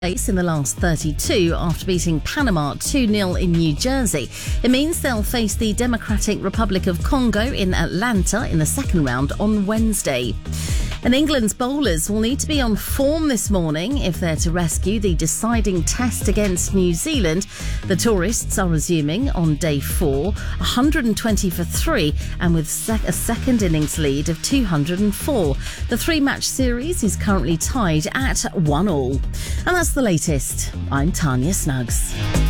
place in the last 32 after beating Panama 2-0 in New Jersey. It means they'll face the Democratic Republic of Congo in Atlanta in the second round on Wednesday. And England's bowlers will need to be on form this morning if they're to rescue the deciding test against New Zealand. The tourists are resuming on day 4, 120 for 3 and with a second innings lead of 204. The 3-match series is currently tied at 1-1. And that's the latest. I'm Tanya Snuggs.